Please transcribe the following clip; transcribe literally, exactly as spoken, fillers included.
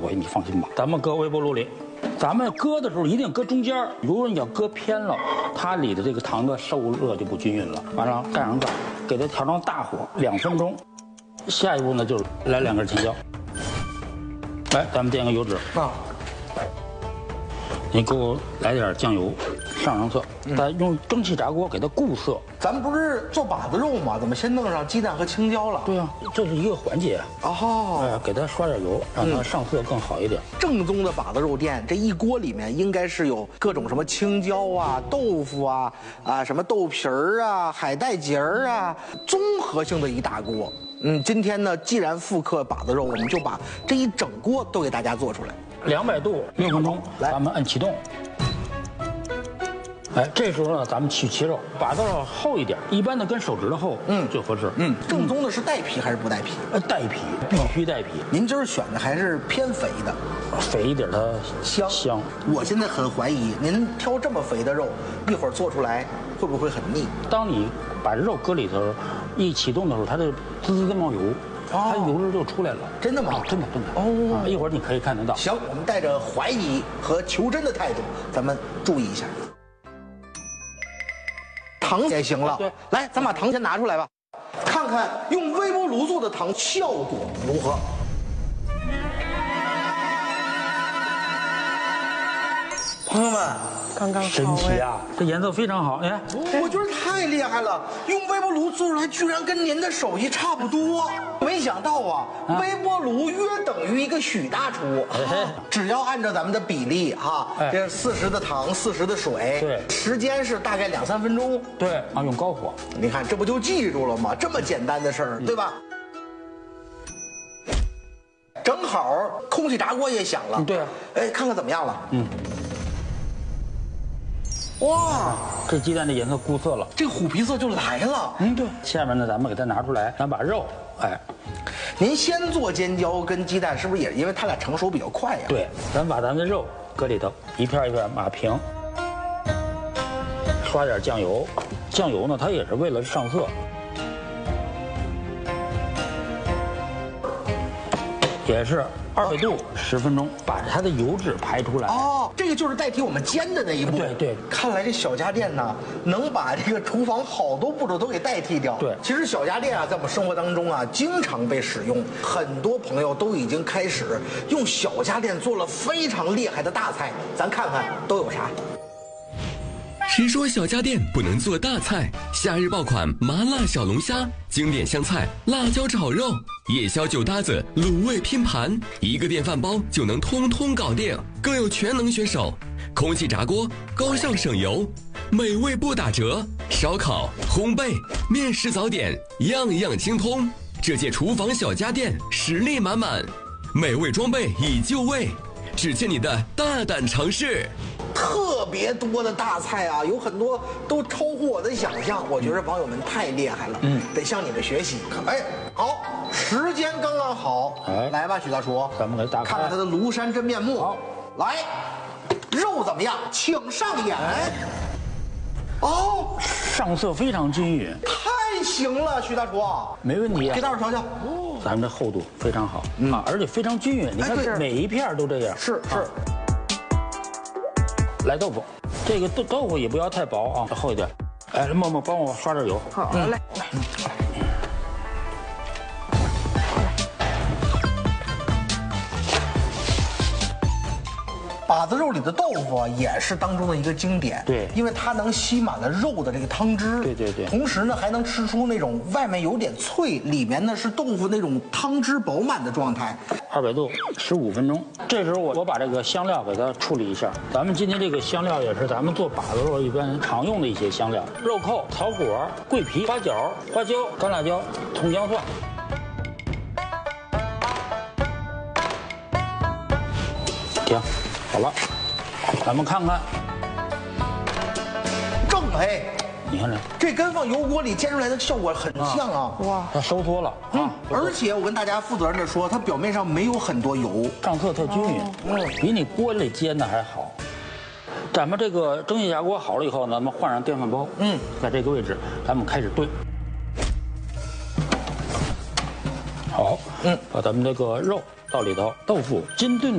水，你放心吧。咱们搁微波炉里，咱们搁的时候一定搁中间，如果你要搁偏了，它里的这个糖的受热就不均匀了。完了盖上盖，给它调成大火两分钟。下一步呢就是来两根青椒。来，咱们垫个油纸啊。你给我来点酱油，上上色，再用蒸汽炸锅给它固色。 咱们不是做把子肉吗？怎么先弄上鸡蛋和青椒了？ 对啊，这是一个环节。 哦， 哎，给它刷点油，让它上色更好一点。 正宗的把子肉店，这一锅里面应该是有各种什么青椒啊、豆腐啊、啊什么豆皮儿啊、海带结儿啊，综合性的一大锅。嗯，今天呢，既然复刻把子肉，我们就把这一整锅都给大家做出来。 两百度六分钟，来，咱们按启动。哎，这时候呢，咱们去切肉，把子肉厚一点，一般的跟手指头厚，嗯，最合适。 嗯，正宗的是带皮还是不带皮？ 呃，带皮，必须带皮。 您今儿选的还是偏肥的， 肥一点它香香。 我现在很怀疑，您挑这么肥的肉，一会儿做出来会不会很腻？ 当你把肉搁里头，一启动的时候，它就滋滋的冒油。它油脂就出来了， 真的吗？ 啊、真的真的哦、 啊，一会儿你可以看得到。 行，我们带着怀疑和求真的态度，咱们注意一下。糖也行了，对，来，咱把糖先拿出来吧，看看用微波炉做的糖效果如何。朋友们， 刚刚神奇啊！这颜色非常好，哎， 我觉得太厉害了，用微波炉做出来居然跟您的手艺差不多。没想到啊，微波炉约等于一个许大厨，只要按照咱们的比例哈，这四十的糖，四十的水， 对， 时间是大概两三分钟， 对啊，用高火。 你看这不就记住了吗？这么简单的事儿，对吧？正好空气炸锅也响了， 对啊， 哎，看看怎么样了？嗯。 哇，这鸡蛋的颜色固色了， 这虎皮色就来了。 嗯，对。下面呢，咱们给它拿出来，咱把肉，哎， 您先做尖椒跟鸡蛋，是不是也因为它俩成熟比较快呀？ 对，咱把咱们的肉搁里头，一片一片码平，刷点酱油，酱油呢，它也是为了上色，也是二百度十分钟，把它的油脂排出来。 哦，这个就是代替我们煎的那一步。 对对， 看来这小家电呢，能把这个厨房好多步骤都给代替掉。 对， 其实小家电啊，在我们生活当中啊，经常被使用，很多朋友都已经开始用小家电做了非常厉害的大菜。咱看看都有啥。 谁说小家电不能做大菜？夏日爆款麻辣小龙虾，经典香菜辣椒炒肉，夜宵酒搭子卤味拼盘，一个电饭煲就能通通搞定，更有全能选手，空气炸锅高效省油，美味不打折，烧烤、烘焙、面食早点样样精通。这届厨房小家电实力满满，美味装备已就位，只欠你的大胆尝试。 特别多的大菜啊，有很多都超乎我的想象。我觉得网友们太厉害了，嗯，得向你们学习。哎，好，时间刚刚好，哎，来吧，许大厨， 咱们给打开， 看看他的庐山真面目。 好， 来，肉怎么样？请上眼。哦， 上色非常均匀， 太行了，许大厨， 没问题啊。 给大伙瞧瞧， 哦，咱们这厚度非常好，嗯啊，而且非常均匀。你看这每一片都这样， 是是。 来豆腐，这个豆豆腐也不要太薄啊，厚一点。哎，默默帮我刷点油。 好嘞。嗯把子肉里的豆腐啊，也是当中的一个经典。 对， 因为它能吸满了肉的这个汤汁。 对对对。 同时呢，还能吃出那种外面有点脆，里面呢是豆腐那种汤汁饱满的状态。 二百度十五分钟，这时候我我把这个香料给它处理一下。咱们今天这个香料也是咱们做把子肉一般常用的一些香料：肉蔻、草果、桂皮、八角、花椒、干辣椒、葱姜蒜。行。好了，咱们看看， 正哎， 你看这， 这跟放油锅里煎出来的效果很像啊！ 哇，它收缩了啊！ 而且我跟大家负责任的说，它表面上没有很多油， 上色特均匀，嗯，比你锅里煎的还好。咱们这个蒸汽炸锅好了以后呢，咱们换上电饭煲，嗯，在这个位置，咱们开始炖。好，嗯，把咱们这个肉倒里头，豆腐金炖。